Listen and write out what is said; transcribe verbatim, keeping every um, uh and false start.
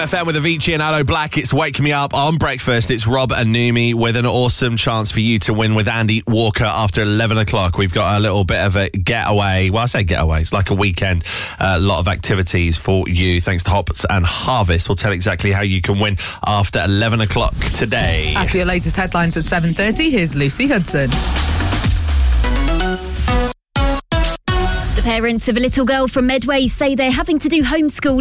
F M with Avicii and Aloe Black. It's Wake Me Up on breakfast. It's Rob and Numi with an awesome chance for you to win with Andy Walker after eleven o'clock. We've got a little bit of a getaway. Well, I say getaway. It's like a weekend. A lot of activities for you. Thanks to Hops and Harvest. We'll tell exactly how you can win after eleven o'clock today. After your latest headlines at seven thirty, here's Lucy Hudson. The parents of a little girl from Medway say they're having to do homeschool